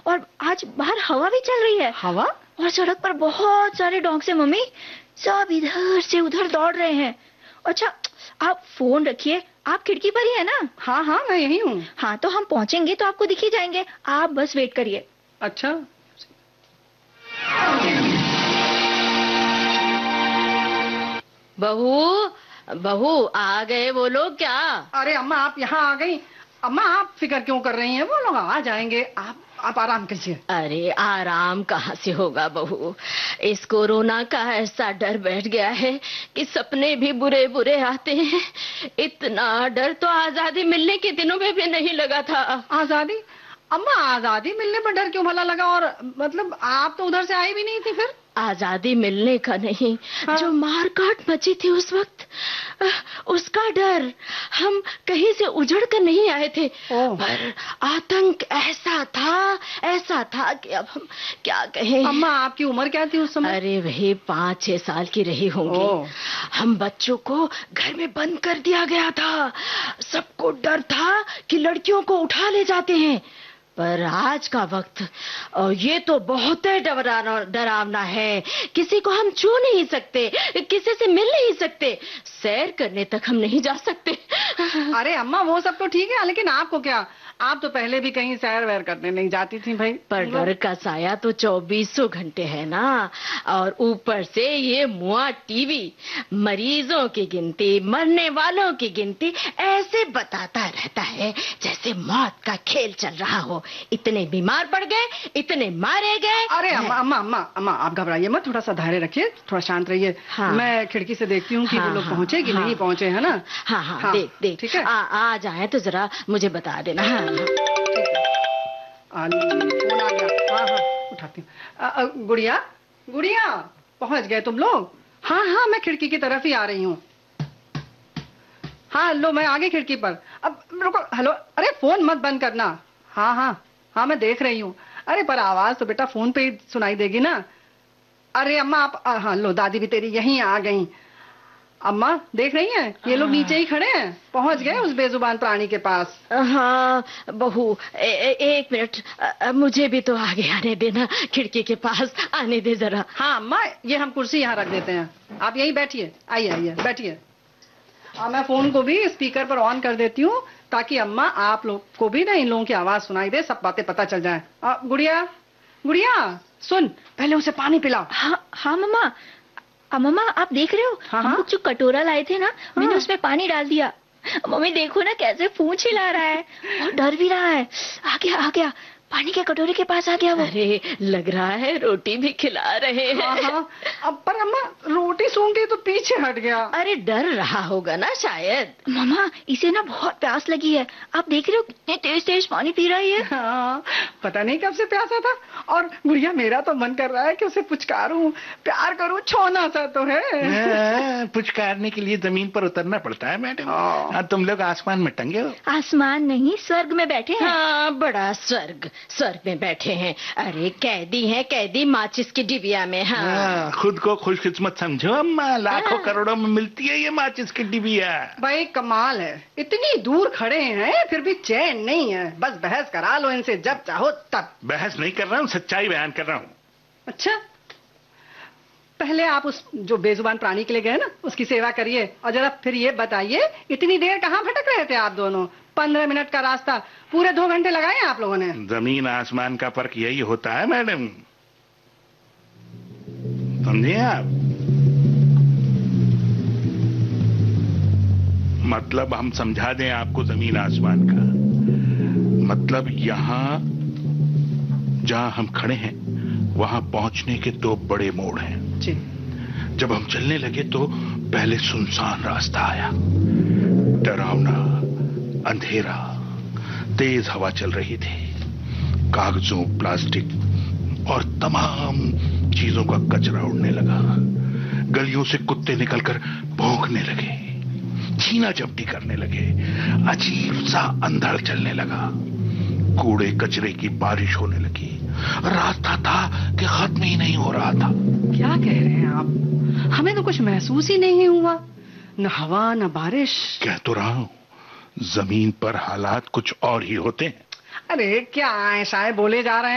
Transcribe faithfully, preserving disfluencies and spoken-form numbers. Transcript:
और आज बाहर हवा भी चल रही है। हवा? और सड़क पर बहुत सारे डॉग्स हैं मम्मी, सब इधर से उधर दौड़ रहे हैं। अच्छा आप फोन रखिए, आप खिड़की पर ही है ना? हाँ हाँ मैं यही हूँ। हाँ तो हम पहुँचेंगे तो आपको दिख ही जाएंगे, आप बस वेट करिए। अच्छा। बहू, बहू आ गए वो लोग क्या? अरे अम्मा आप यहाँ आ गई। अम्मा आप फिक्र क्यों कर रही हैं, वो लोग आ जाएंगे, आप आप आराम कीजिए। अरे आराम कहाँ से होगा बहू, इस कोरोना का ऐसा डर बैठ गया है कि सपने भी बुरे बुरे आते हैं। इतना डर तो आजादी मिलने के दिनों में भी नहीं लगा था। आजादी? अम्मा आजादी मिलने पर डर क्यों भला लगा? और मतलब आप तो उधर से आई भी नहीं थी फिर। आजादी मिलने का नहीं, हाँ? जो मारकाट मची थी उस वक्त, उसका डर। हम कहीं से उजड़ कर नहीं आए थे, पर आतंक ऐसा था, ऐसा था कि अब हम क्या कहें। अम्मा आपकी उम्र क्या थी उस समय? अरे वही पाँच छह साल की रही होंगी। हम बच्चों को घर में बंद कर दिया गया था। सबको डर था कि लड़कियों को उठा ले जाते हैं। पर आज का वक्त ये तो बहुत डरावना डरावना है। किसी को हम छू नहीं सकते, किसी से मिल नहीं सकते, सैर करने तक हम नहीं जा सकते। अरे अम्मा वो सब तो ठीक है, लेकिन आपको क्या, आप तो पहले भी कहीं सैर वैर करने नहीं जाती थी भाई। पर डर का साया तो चौबीसों घंटे है ना, और ऊपर से ये मुआ टीवी मरीजों की गिनती, मरने वालों की गिनती ऐसे बताता रहता है जैसे मौत का खेल चल रहा हो। इतने बीमार पड़ गए, इतने मारे गए। अरे अम्मा अम्मा अम्मा अम्मा आप घबराइए मत, थोड़ा सा धैर्य रखिए, थोड़ा शांत रहिए। हाँ। मैं खिड़की से देखती हूँ कि हाँ, वो लोग हाँ, पहुँचे कि हाँ, नहीं पहुँचे, है ना? हाँ हाँ, हाँ देख देख ठीक है। आ, आ जाए तो जरा मुझे बता देना। हाँ फोन आ गया। हाँ हाँ उठाती हूँ। गुड़िया गुड़िया पहुँच गए तुम लोग? हाँ हाँ मैं खिड़की की तरफ ही आ रही हूँ। हाँ लो मैं आ गई खिड़की पर। अब रुको, हेलो, अरे फोन मत बंद करना। हाँ हाँ हाँ मैं देख रही हूँ। अरे पर आवाज तो बेटा फोन पे ही सुनाई देगी ना। अरे अम्मा आप, हाँ लो दादी भी तेरी यहीं आ गई। अम्मा देख रही हैं, ये लोग नीचे ही खड़े हैं, पहुंच गए उस बेजुबान प्राणी के पास। हाँ बहू ए, ए, एक मिनट, मुझे भी तो आगे आने देना, खिड़की के पास आने दे जरा। हाँ अम्मा ये हम कुर्सी यहाँ रख देते हैं, आप यहीं बैठिए, आइए आइए बैठिए। मैं फोन को भी स्पीकर पर ऑन कर देती हूँ ताकि अम्मा आप लोग को भी ना इन लोगों की आवाज सुनाई दे, सब बातें पता चल जाए। गुड़िया गुड़िया सुन, पहले उसे पानी पिला। हाँ हाँ मम्मा। मम्मा आप देख रहे हो, हाँ, हम लोग जो कटोरा लाए थे ना, हाँ, मैंने उसमें पानी डाल दिया। मम्मी देखो ना कैसे पूंछ हिला रहा है और डर भी रहा है। आ गया आ गया, पानी के कटोरे के पास आ गया वो। अरे लग रहा है रोटी भी खिला रहे हैं। हाँ, हाँ। अब पर अम्मा रोटी सूंघ के तो पीछे हट गया। अरे डर रहा होगा ना शायद। मम्मा इसे ना बहुत प्यास लगी है, आप देख रहे हो कितने तेज तेज पानी पी रही है। हाँ, पता नहीं कब से प्यासा था। और गुड़िया मेरा तो मन कर रहा है कि उसे पुचकारूं, प्यार करूं, छोना सा तो है। पुचकारने के लिए जमीन पर उतरना पड़ता है मैडम। तुम लोग आसमान में टंगे हो। आसमान नहीं, स्वर्ग में बैठे हैं। हाँ बड़ा स्वर्ग, स्वर्ग में बैठे हैं। अरे कैदी हैं, कैदी माचिस की डिबिया में। हाँ, हाँ खुद को खुशकिस्मत समझो अम्मा, लाखों हाँ। करोड़ों में मिलती है ये माचिस की डिबिया। भाई कमाल है, इतनी दूर खड़े हैं फिर भी चैन नहीं है। बस बहस करा लो इनसे जब चाहो तब। बहस नहीं कर रहा हूँ, सच्चाई बयान कर रहा हूँ। अच्छा पहले आप उस जो बेजुबान प्राणी के लिए गए ना, उसकी सेवा करिए और जरा फिर ये बताइए इतनी देर कहाँ भटक रहे थे आप दोनों? पंद्रह मिनट का रास्ता पूरे दो घंटे लगाए आप लोगों ने। जमीन आसमान का फर्क यही होता है मैडम, समझिए आप। मतलब हम समझा दें आपको जमीन आसमान का मतलब, यहाँ जहाँ हम खड़े हैं वहाँ पहुँचने के दो बड़े मोड़ हैं जी। जब हम चलने लगे तो पहले सुनसान रास्ता आया, डरावना, अंधेरा, तेज हवा चल रही थी, कागजों, प्लास्टिक और तमाम चीजों का कचरा उड़ने लगा। गलियों से कुत्ते निकलकर भौंकने लगे, छीना झपटी करने लगे, अजीब सा अंधड़ चलने लगा, कूड़े कचरे की बारिश होने लगी। रास्ता था कि खत्म ही नहीं हो रहा था। क्या कह रहे हैं आप? हमें तो कुछ महसूस ही नहीं हुआ, न हवा न बारिश। कह तो रहा हूं, जमीन पर हालात कुछ और ही होते हैं। अरे क्या ऐसा है बोले जा रहे हैं।